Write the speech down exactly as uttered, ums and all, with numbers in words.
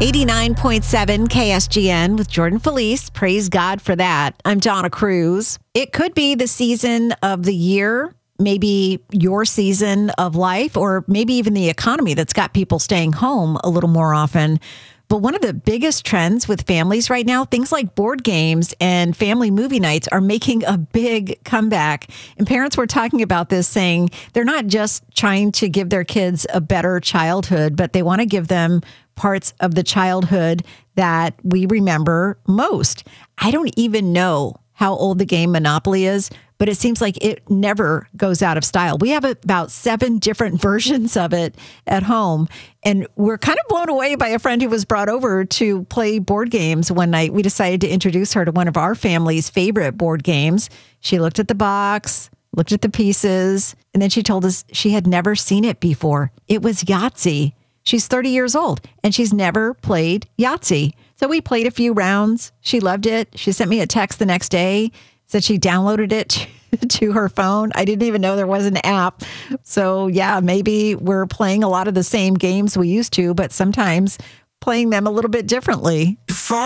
eighty-nine point seven K S G N with Jordan Felice. Praise God for that. I'm Donna Cruz. It could be the season of the year, maybe your season of life, or maybe even the economy that's got people staying home a little more often. But one of the biggest trends with families right now, things like board games and family movie nights are making a big comeback. And parents were talking about this, saying they're not just trying to give their kids a better childhood, but they want to give them parts of the childhood that we remember most. I don't even know how old the game Monopoly is, but it seems like it never goes out of style. We have about seven different versions of it at home, and we're kind of blown away by a friend who was brought over to play board games one night. We decided to introduce her to one of our family's favorite board games. She looked at the box, looked at the pieces, and then she told us she had never seen it before. It was Yahtzee. She's thirty years old, and she's never played Yahtzee. So we played a few rounds. She loved it. She sent me a text the next day, said she downloaded it to her phone. I didn't even know there was an app. So yeah, maybe we're playing a lot of the same games we used to, but sometimes playing them a little bit differently.